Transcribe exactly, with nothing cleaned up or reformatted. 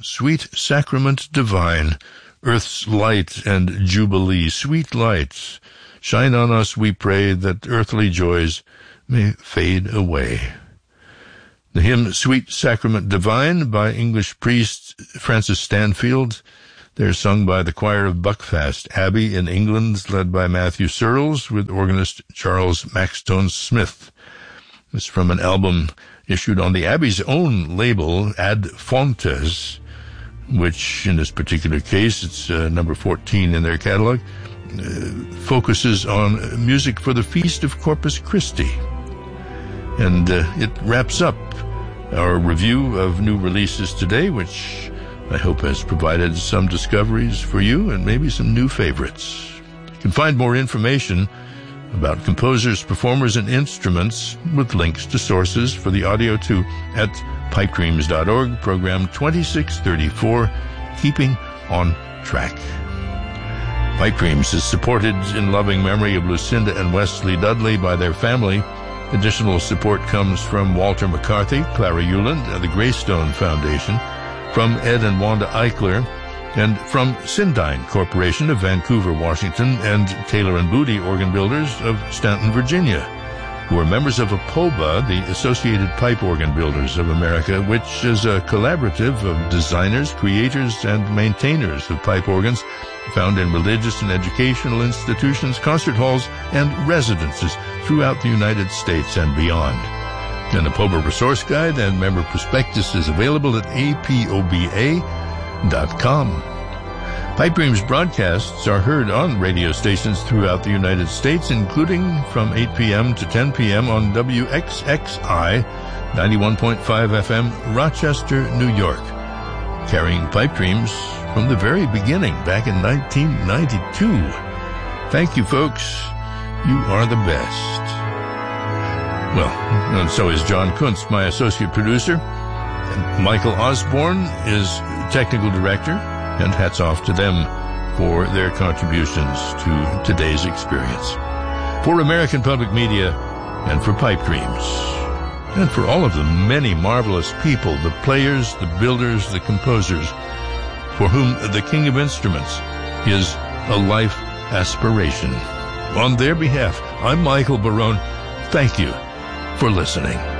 Sweet Sacrament Divine, Earth's Light and Jubilee, sweet lights, shine on us, we pray, that earthly joys may fade away. The hymn Sweet Sacrament Divine by English priest Francis Stanfield. They're sung by the choir of Buckfast Abbey in England, led by Matthew Searles, with organist Charles Maxtone Smith. It's from an album issued on the Abbey's own label, Ad Fontes, which in this particular case, it's uh, number fourteen in their catalog, uh, focuses on music for the Feast of Corpus Christi. And uh, it wraps up our review of new releases today, which I hope has provided some discoveries for you and maybe some new favorites. You can find more information about composers, performers, and instruments with links to sources for the audio too at pipe dreams dot org, program twenty-six thirty-four, Keeping on Track. Pipe Dreams is supported in loving memory of Lucinda and Wesley Dudley by their family. Additional support comes from Walter McCarthy, Clara Euland, and the Greystone Foundation, from Ed and Wanda Eichler, and from Sindyne Corporation of Vancouver, Washington, and Taylor and Booty Organ Builders of Stanton, Virginia, who are members of APOBA, the Associated Pipe Organ Builders of America, which is a collaborative of designers, creators, and maintainers of pipe organs found in religious and educational institutions, concert halls, and residences throughout the United States and beyond. An APOBA resource guide and member prospectus is available at A P O B A dot com. Pipe Dreams broadcasts are heard on radio stations throughout the United States, including from eight p.m. to ten p.m. on W X X I ninety-one point five F M, Rochester, New York, carrying Pipe Dreams from the very beginning back in nineteen ninety-two. Thank you, folks. You are the best. Well, and so is John Kuntz, my associate producer, and Michael Osborne is technical director, and hats off to them for their contributions to today's experience. For American Public Media and for Pipe Dreams, and for all of the many marvelous people, the players, the builders, the composers, for whom the King of Instruments is a life aspiration. On their behalf, I'm Michael Barone. Thank you for listening.